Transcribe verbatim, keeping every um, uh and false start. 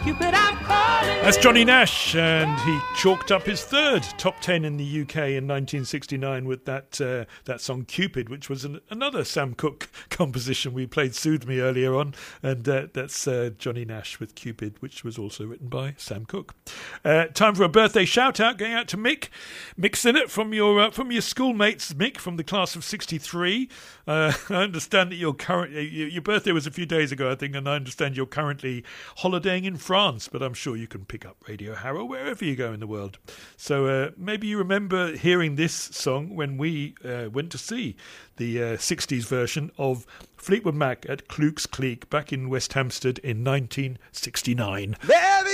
Cupid, I'm calling. That's Johnny Nash, and he chalked up his third top ten in the U K in nineteen sixty-nine with that uh, that song Cupid, which was an, another Sam Cooke composition. We played Soothe Me earlier on, and uh, that's uh, Johnny Nash with Cupid, which was also written by Sam Cooke. Uh, time for a birthday shout-out going out to Mick. Mick's in it from your uh, from your schoolmates, Mick, from the class of sixty-three. Uh, I understand that you're current, your birthday was a few days ago, I think, and I understand you're currently holidaying in France, but I'm sure you can pick up Radio Harrow wherever you go in the world. So uh, maybe you remember hearing this song when we uh, went to see the uh, sixties version of Fleetwood Mac at Klukes Cleek back in West Hampstead in nineteen sixty-nine. There